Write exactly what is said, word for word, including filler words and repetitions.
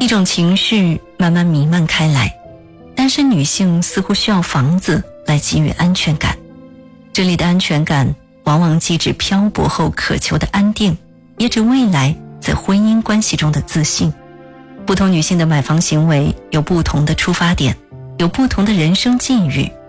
一种情绪慢慢弥漫开来，单身女性似乎需要房子来给予安全感。这里的安全感往往既指漂泊后渴求的安定，也指未来在婚姻关系中的自信。不同女性的买房行为有不同的出发点，有不同的人生境遇，